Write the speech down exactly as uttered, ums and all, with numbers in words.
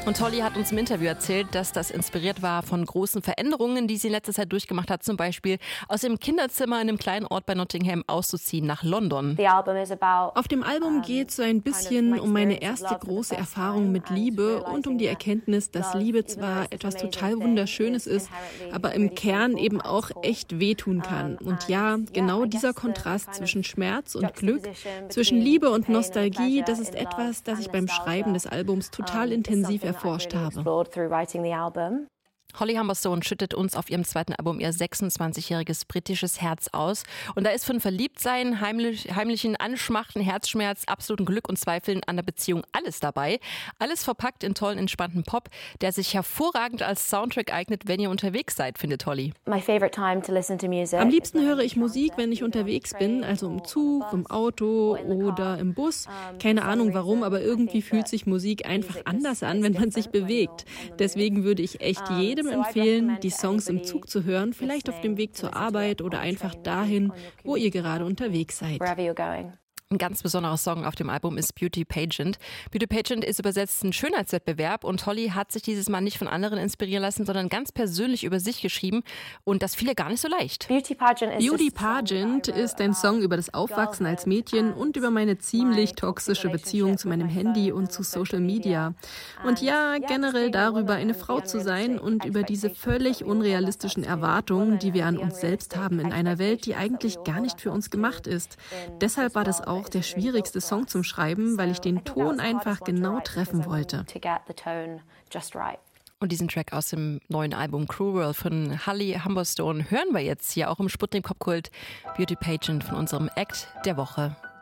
Und Holly hat uns im Interview erzählt, dass das inspiriert war von großen Veränderungen, die sie in letzter Zeit durchgemacht hat. Zum Beispiel aus dem Kinderzimmer in einem kleinen Ort bei Nottingham auszuziehen nach London. Auf dem Album geht es so ein bisschen um meine erste große Erfahrung mit Liebe und um die Erkenntnis, dass Liebe zwar etwas total Wunderschönes ist, aber im Kern eben auch echt wehtun kann. Und ja, genau dieser Kontrast zwischen Schmerz und Glück, zwischen Liebe und Nostalgie, das ist etwas, das ich beim Schreiben des Albums total intensiv erforscht habe. Holly Humberstone schüttet uns auf ihrem zweiten Album ihr sechsundzwanzigjähriges britisches Herz aus. Und da ist von Verliebtsein, heimlich, heimlichen Anschmachten, Herzschmerz, absoluten Glück und Zweifeln an der Beziehung alles dabei. Alles verpackt in tollen, entspannten Pop, der sich hervorragend als Soundtrack eignet, wenn ihr unterwegs seid, findet Holly. Am liebsten höre ich Musik, wenn ich unterwegs bin, also im Zug, im Auto oder im Bus. Keine Ahnung warum, aber irgendwie fühlt sich Musik einfach anders an, wenn man sich bewegt. Deswegen würde ich echt jedem empfehlen, die Songs im Zug zu hören, vielleicht auf dem Weg zur Arbeit oder einfach dahin, wo ihr gerade unterwegs seid. Ein ganz besonderer Song auf dem Album ist Beauty Pageant. Beauty Pageant ist übersetzt ein Schönheitswettbewerb und Holly hat sich dieses Mal nicht von anderen inspirieren lassen, sondern ganz persönlich über sich geschrieben und das fiel ihr gar nicht so leicht. Beauty Pageant ist ein Song über das Aufwachsen als Mädchen und über meine ziemlich toxische Beziehung zu meinem Handy und zu Social Media. Und ja, generell darüber, eine Frau zu sein und über diese völlig unrealistischen Erwartungen, die wir an uns selbst haben in einer Welt, die eigentlich gar nicht für uns gemacht ist. Deshalb war das auch der schwierigste Song zum Schreiben, weil ich den Ton einfach genau treffen wollte. Und diesen Track aus dem neuen Album Cruel von Holly Humberstone hören wir jetzt hier auch im Sputnik Popkult Beauty Pageant von unserem Act der Woche.